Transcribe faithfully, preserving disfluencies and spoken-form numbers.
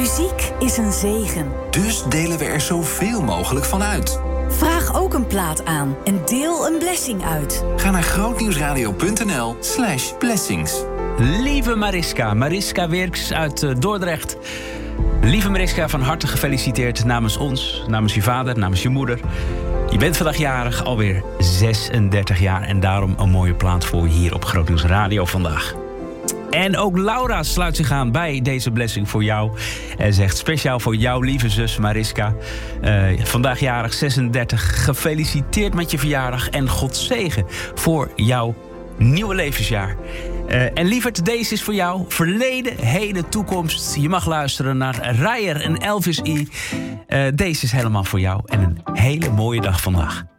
Muziek is een zegen. Dus delen we er zoveel mogelijk van uit. Vraag ook een plaat aan en deel een blessing uit. Ga naar grootnieuwsradio.nl slash blessings. Lieve Mariska, Mariska Weerks uit uh, Dordrecht. Lieve Mariska, van harte gefeliciteerd namens ons, namens je vader, namens je moeder. Je bent vandaag jarig, alweer zesendertig jaar... en daarom een mooie plaat voor je hier op Grootnieuws Radio vandaag. En ook Laura sluit zich aan bij deze blessing voor jou. En zegt speciaal voor jou, lieve zus Mariska. Uh, vandaag jarig, zesendertig. Gefeliciteerd met je verjaardag. En God zegen voor jouw nieuwe levensjaar. Uh, en lieverd, deze is voor jou. Verleden, heden, toekomst. Je mag luisteren naar Rijer en Elvis I. Uh, deze is helemaal voor jou. En een hele mooie dag vandaag.